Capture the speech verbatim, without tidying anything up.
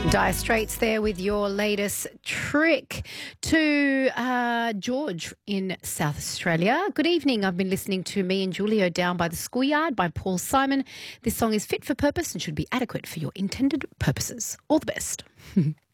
Dire Straits there with your latest trick to uh, George in South Australia. Good evening. I've been listening to Me and Julio Down by the Schoolyard by Paul Simon. This song is fit for purpose and should be adequate for your intended purposes. All the best.